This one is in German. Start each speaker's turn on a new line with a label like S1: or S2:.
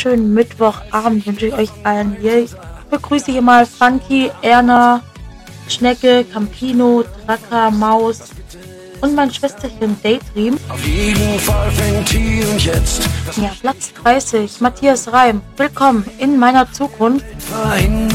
S1: wunderschönen Mittwochabend wünsche ich euch allen hier. Ich begrüße hier mal Funky, Erna, Schnecke, Campino, Dracker, Maus und mein Schwesterchen Daydream.
S2: Auf jeden Fall fängt hier und jetzt.
S1: Ja, Platz 30, Matthias Reim. Willkommen in meiner Zukunft.